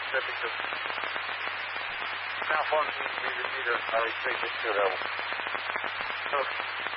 Pacific of malfunctioning meter are restricted to the